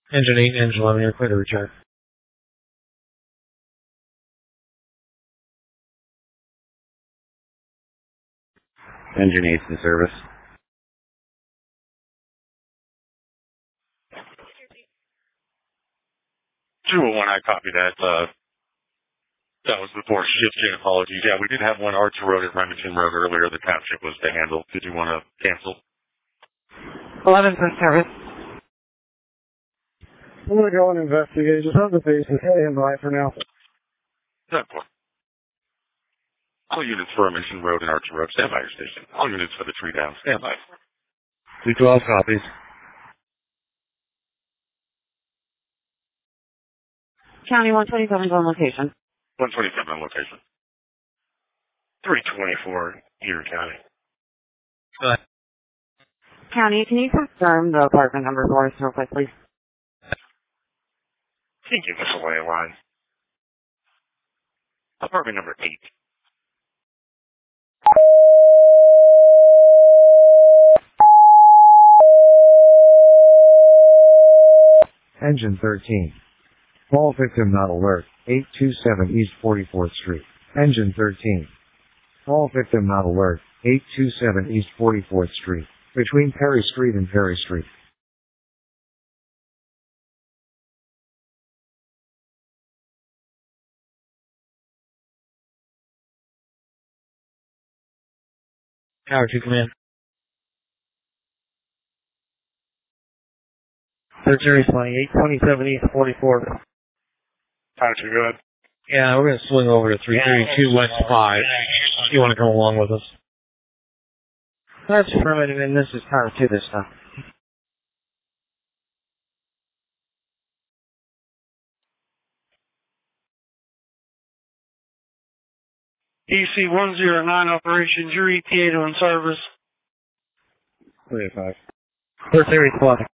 Engine 8 and Engine 11, you're clear to return. Engine 8's in service. 201, I copy that. That was before shift chain apologies. Yeah, we did have one Archer Road at Remington Road earlier. The township was to handle. Did you want to cancel? 11's in service. I'm going to go and investigate. Just have the base and stand by for now. 10-4. All units for Remington Road and Archer Road, stand by your station. All units for the tree down, stand by. 212 copies. County 127's on location. 127 on location. 324, Erie County. County, can you confirm the apartment number for us real quick, please? Can you give us a lay of line? Apartment number 8. Engine 13. Call victim not alert, 827 East 44th Street. Engine 13. Call victim not alert, 827 East 44th Street, between Perry Street and Perry Street. Tower 2 command. Third series flying 827 East 44. Tower 2, go ahead. Yeah, we're going to swing over to 332 West 5. You want to come along with us? That's affirmative, and this is Tower 2 this time. EC 109 operations, your ETA to in service. 385. Third series flying.